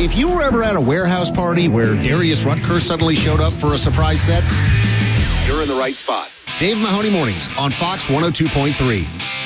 If you were ever at a warehouse party where Darius Rutker suddenly showed up for a surprise set, you're in the right spot. Dave Mahoney Mornings on Fox 102.3.